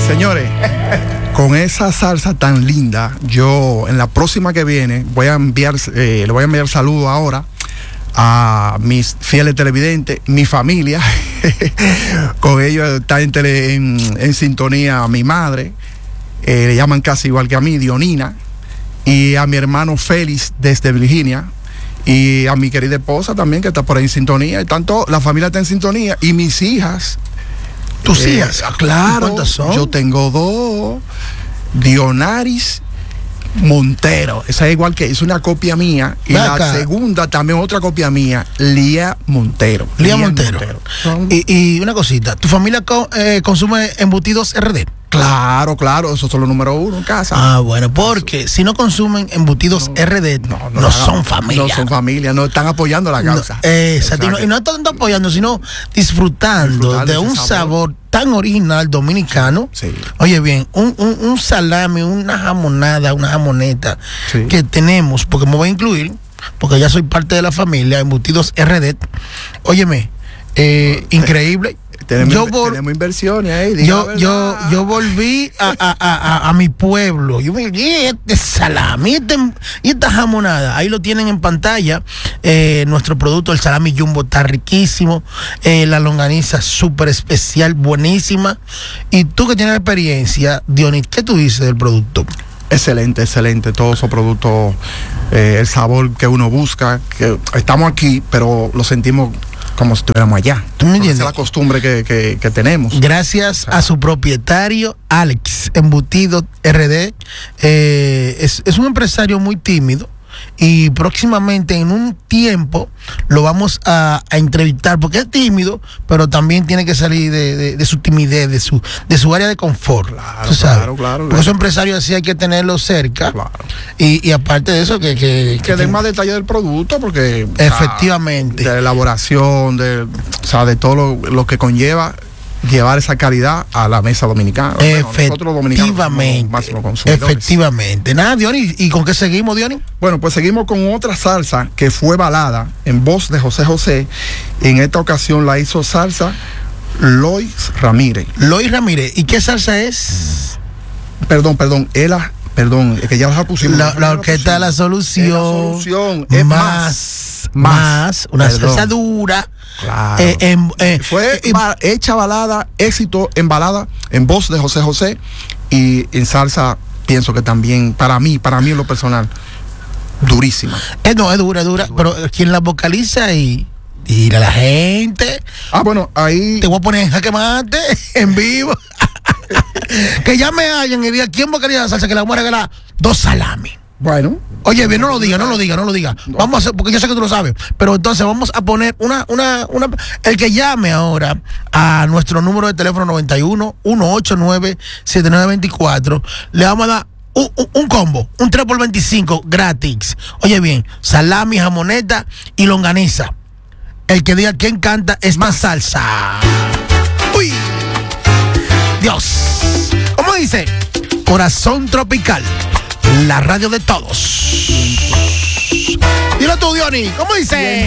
Señores, con esa salsa tan linda, yo en la próxima que viene le voy a enviar saludos ahora a mis fieles televidentes, mi familia. Con ellos está en sintonía a mi madre, le llaman casi igual que a mí, Dionina, y a mi hermano Félix desde Virginia, y a mi querida esposa también que está por ahí en sintonía. Y tanto la familia está en sintonía, y mis hijas. ¿Tus hijas? Claro. ¿Cuántas son? Yo tengo 2. Dionaris Montero, esa es igual que es una copia mía. Y la segunda también otra copia mía, Lía Montero. Lía Montero. Y una cosita, ¿tu familia consume embutidos RD? Claro, esos son los número 1 en casa. Ah, bueno, porque si no consumen embutidos RD, no son familia. No son familia, no están apoyando la causa. Exacto. Y no tanto apoyando, sino disfrutando de un sabor tan original dominicano. Sí. Oye bien, un salami, una jamonada, una jamoneta que tenemos, porque me voy a incluir, porque ya soy parte de la familia, embutidos RD. Óyeme, increíble. Tenemos inversiones ahí. Yo volví a mi pueblo. Yo me dije, este salami y esta jamonada. Ahí lo tienen en pantalla. Nuestro producto, el salami jumbo, está riquísimo. La longaniza súper especial, buenísima. Y tú que tienes experiencia, Dionis, ¿qué tú dices del producto? Excelente. Todos esos productos, el sabor que uno busca, que estamos aquí, pero lo sentimos como si estuviéramos allá. ¿Tú me entiendes? Esa es la costumbre que tenemos. Gracias a su propietario, Alex Embutido RD. Es un empresario muy tímido. Y próximamente, en un tiempo, lo vamos a entrevistar, porque es tímido, pero también tiene que salir de su timidez, de su área de confort. Claro. Porque esos empresarios así hay que tenerlos cerca. Claro. Y aparte de eso, que den más detalle del producto, porque efectivamente, de elaboración, de todo lo que conlleva llevar esa calidad a la mesa dominicana. Efectivamente. Nosotros dominicanos máximo consumidores. Efectivamente. Nada, Dionis, ¿y con qué seguimos, Dionis? Bueno, pues seguimos con otra salsa que fue balada en voz de José José. En esta ocasión la hizo salsa Lois Ramírez. ¿Y qué salsa es? Perdón, es que ya la pusimos. La orquesta de la solución. Es más una salsa dura. Claro. Fue hecha balada, éxito en balada, en voz de José José, y en salsa pienso que también, para mí en lo personal, durísima. Es dura, pero quien la vocaliza y la gente. Bueno, ahí te voy a poner en jaque mate en vivo. Que ya me hallen y digan quién vocaliza la salsa, que la vamos a regalar 2 salami. Bueno. Oye, bien, no lo diga. Vamos a hacer, porque yo sé que tú lo sabes, pero entonces vamos a poner el que llame ahora a nuestro número de teléfono 91-189-7924, le vamos a dar un combo, un 3x25 gratis. Oye bien, salami, jamoneta y longaniza. El que diga quién canta esta salsa. Uy, Dios. ¿Cómo dice? Corazón Tropical, la radio de todos. Dilo tú, Dionis, ¿cómo dice?